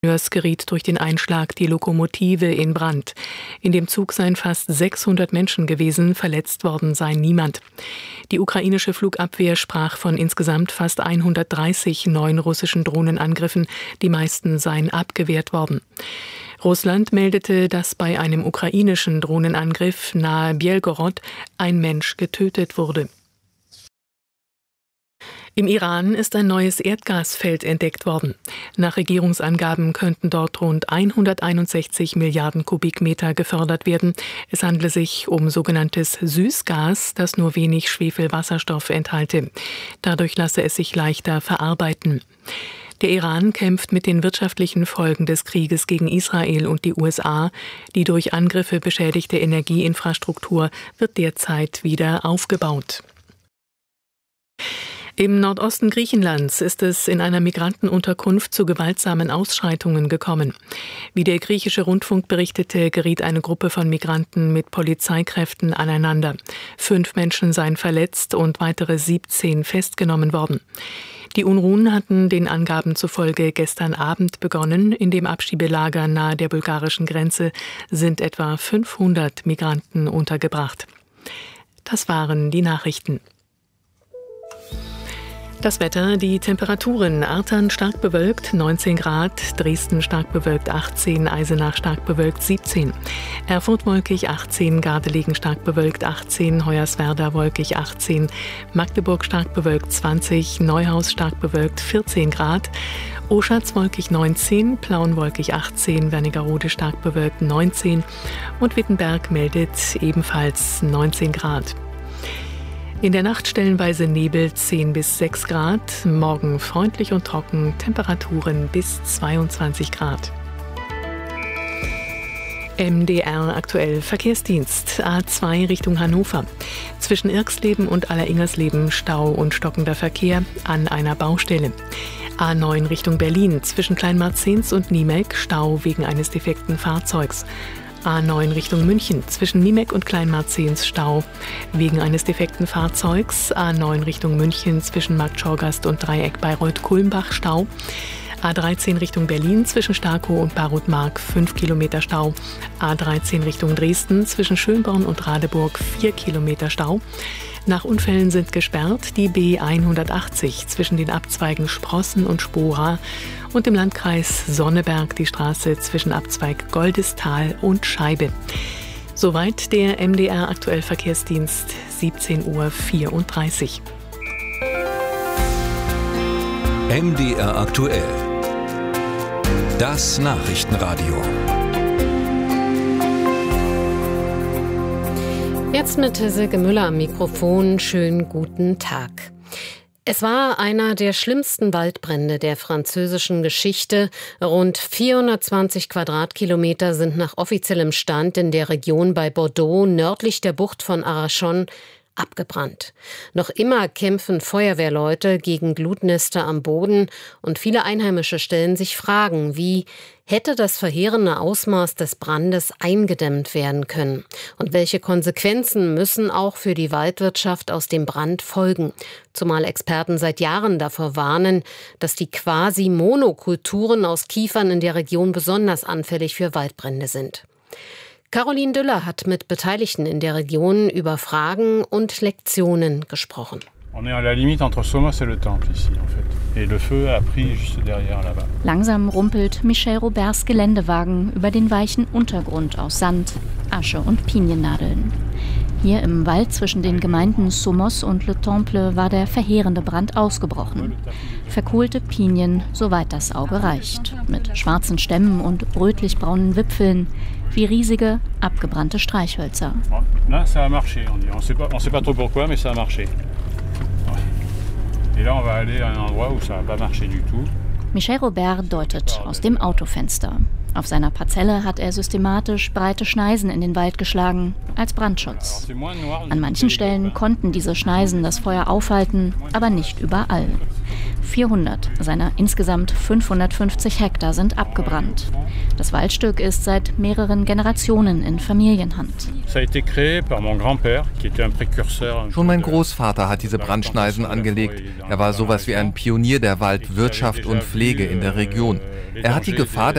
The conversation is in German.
Geriet durch den Einschlag die Lokomotive in Brand. In dem Zug seien fast 600 Menschen gewesen, verletzt worden sei niemand. Die ukrainische Flugabwehr sprach von insgesamt fast 130 neuen russischen Drohnenangriffen, die meisten seien abgewehrt worden. Russland meldete, dass bei einem ukrainischen Drohnenangriff nahe Belgorod ein Mensch getötet wurde. Im Iran ist ein neues Erdgasfeld entdeckt worden. Nach Regierungsangaben könnten dort rund 161 Milliarden Kubikmeter gefördert werden. Es handle sich um sogenanntes Süßgas, das nur wenig Schwefelwasserstoff enthalte. Dadurch lasse es sich leichter verarbeiten. Der Iran kämpft mit den wirtschaftlichen Folgen des Krieges gegen Israel und die USA. Die durch Angriffe beschädigte Energieinfrastruktur wird derzeit wieder aufgebaut. Im Nordosten Griechenlands ist es in einer Migrantenunterkunft zu gewaltsamen Ausschreitungen gekommen. Wie der griechische Rundfunk berichtete, geriet eine Gruppe von Migranten mit Polizeikräften aneinander. 5 Menschen seien verletzt und weitere 17 festgenommen worden. Die Unruhen hatten den Angaben zufolge gestern Abend begonnen. In dem Abschiebelager nahe der bulgarischen Grenze sind etwa 500 Migranten untergebracht. Das waren die Nachrichten. Das Wetter, die Temperaturen: Artern stark bewölkt 19 Grad, Dresden stark bewölkt 18, Eisenach stark bewölkt 17, Erfurt wolkig 18, Gardelegen stark bewölkt 18, Hoyerswerda wolkig 18, Magdeburg stark bewölkt 20, Neuhaus stark bewölkt 14 Grad, Oschatz wolkig 19, Plauen wolkig 18, Wernigerode stark bewölkt 19 und Wittenberg meldet ebenfalls 19 Grad. In der Nacht stellenweise Nebel 10 bis 6 Grad, morgen freundlich und trocken, Temperaturen bis 22 Grad. MDR aktuell Verkehrsdienst. A2 Richtung Hannover. Zwischen Irxleben und Alleringers-Leben Stau und stockender Verkehr an einer Baustelle. A9 Richtung Berlin. Zwischen Kleinmarzens und Niemek Stau wegen eines defekten Fahrzeugs. A9 Richtung München, zwischen Niemek und Kleinmarzens Stau wegen eines defekten Fahrzeugs. A9 Richtung München, zwischen Markt Schorgast und Dreieck Bayreuth-Kulmbach Stau. A13 Richtung Berlin, zwischen Starkow und Barutmark 5 Kilometer Stau. A13 Richtung Dresden, zwischen Schönborn und Radeburg 4 Kilometer Stau. Nach Unfällen sind gesperrt die B180 zwischen den Abzweigen Sprossen und Spora und im Landkreis Sonneberg die Straße zwischen Abzweig Goldestal und Scheibe. Soweit der MDR aktuell Verkehrsdienst, 17:34 Uhr. MDR aktuell. Das Nachrichtenradio. Jetzt mit Silke Müller am Mikrofon. Schönen guten Tag. Es war einer der schlimmsten Waldbrände der französischen Geschichte. Rund 420 Quadratkilometer sind nach offiziellem Stand in der Region bei Bordeaux nördlich der Bucht von Arcachon abgebrannt. Noch immer kämpfen Feuerwehrleute gegen Glutnester am Boden und viele Einheimische stellen sich Fragen wie: Hätte das verheerende Ausmaß des Brandes eingedämmt werden können? Und welche Konsequenzen müssen auch für die Waldwirtschaft aus dem Brand folgen? Zumal Experten seit Jahren davor warnen, dass die quasi Monokulturen aus Kiefern in der Region besonders anfällig für Waldbrände sind. Caroline Düller hat mit Beteiligten in der Region über Fragen und Lektionen gesprochen. Langsam rumpelt Michel Roberts Geländewagen über den weichen Untergrund aus Sand, Asche und Piniennadeln. Hier im Wald zwischen den Gemeinden Somos und Le Temple war der verheerende Brand ausgebrochen. Verkohlte Pinien, soweit das Auge reicht, mit schwarzen Stämmen und rötlich-braunen Wipfeln, wie riesige, abgebrannte Streichhölzer. Michel Robert deutet aus dem Autofenster. Auf seiner Parzelle hat er systematisch breite Schneisen in den Wald geschlagen, als Brandschutz. An manchen Stellen konnten diese Schneisen das Feuer aufhalten, aber nicht überall. 400 seiner insgesamt 550 Hektar sind abgebrannt. Das Waldstück ist seit mehreren Generationen in Familienhand. Schon mein Großvater hat diese Brandschneisen angelegt. Er war sowas wie ein Pionier der Waldwirtschaft und Pflege in der Region. Er hat die Gefahr